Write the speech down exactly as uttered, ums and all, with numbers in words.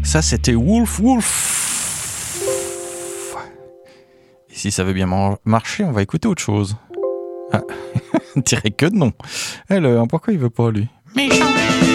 Ça, c'était Wolf Wolf. Et si ça veut bien mar- marcher, on va écouter autre chose. Ah, on dirait que non. Alors, pourquoi il veut pas, lui? Méchant.